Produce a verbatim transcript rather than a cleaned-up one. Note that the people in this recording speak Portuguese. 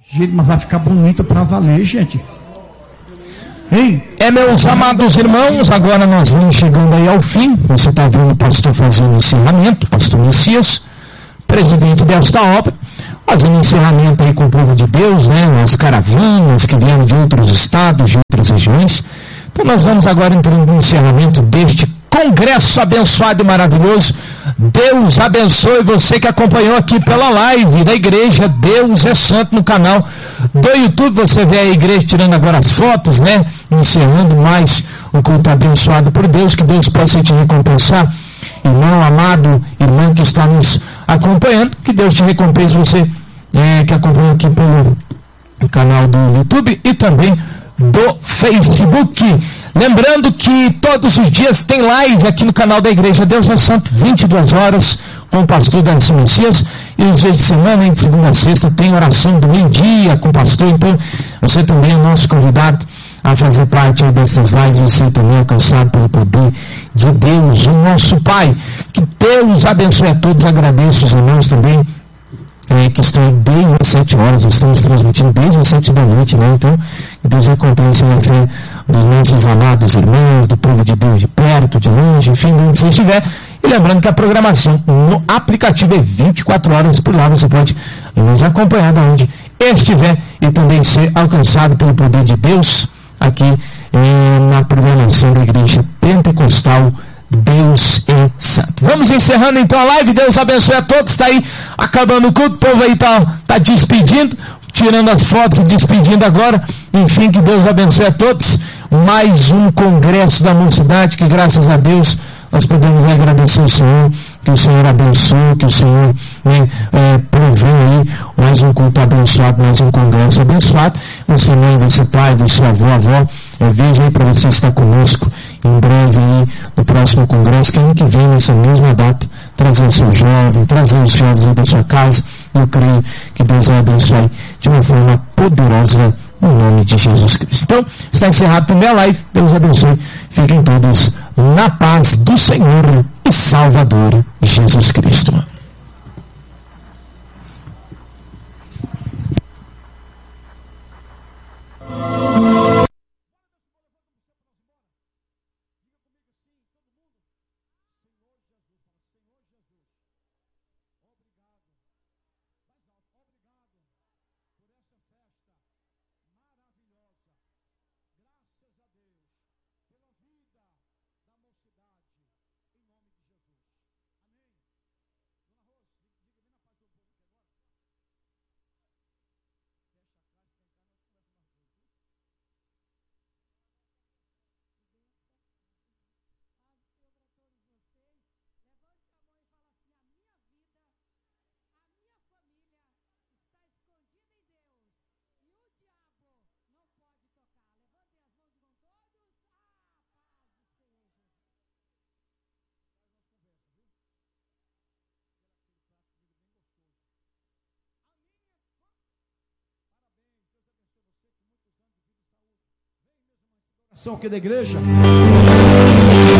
Gente, mas vai ficar bonito para valer, gente. Ei. É, meus amados irmãos, agora nós vamos chegando aí ao fim. Você está vendo o pastor fazendo o encerramento, pastor Messias, presidente desta obra, fazendo encerramento aí com o povo de Deus, né? As caravanas que vieram de outros estados, de outras regiões. Então nós vamos agora entrando no encerramento deste congresso abençoado e maravilhoso. Deus abençoe você que acompanhou aqui pela live da igreja Deus é Santo no canal do YouTube. Você vê a igreja tirando agora as fotos, né? Encerrando mais o culto abençoado por Deus. Que Deus possa te recompensar, irmão amado, irmã que está nos acompanhando. Que Deus te recompense, você é, que acompanha aqui pelo canal do YouTube e também do Facebook. Lembrando que todos os dias tem live aqui no canal da Igreja Deus é Santo, vinte e duas horas, com o pastor Darcy Messias. E os dias de semana, de segunda a sexta, tem oração do meio-dia com o pastor. Então, você também é nosso convidado a fazer parte dessas lives e ser também alcançado pelo poder de Deus, o nosso Pai. Que Deus abençoe a todos. Agradeço os irmãos também É, que estão desde as sete horas, estamos transmitindo desde as sete da noite, né? Então, que Deus recompense a fé dos nossos amados irmãos, do povo de Deus de perto, de longe, enfim, onde você estiver. E lembrando que a programação no aplicativo é vinte e quatro horas, por lá você pode nos acompanhar de onde estiver e também ser alcançado pelo poder de Deus aqui eh, na programação da Igreja Pentecostal Deus é Santo. Vamos encerrando então a live. Deus abençoe a todos. Está aí acabando o culto. O povo aí está tá despedindo, tirando as fotos e despedindo agora. Enfim, que Deus abençoe a todos. Mais um congresso da mocidade, que graças a Deus nós podemos agradecer ao Senhor, que o Senhor abençoe, que o Senhor né, é, provê aí mais um culto abençoado, mais um congresso abençoado. Você mãe, você pai, você avô, avó, é, veja aí para você estar conosco em breve aí no próximo congresso, que é ano que vem, nessa mesma data, trazer o seu jovem, trazer os jovens aí da sua casa. Eu creio que Deus vai abençoar de uma forma poderosa no nome de Jesus Cristo. Então, está encerrado também a live. Deus abençoe. Fiquem todos na paz do Senhor e Salvador Jesus Cristo. São aqui da igreja.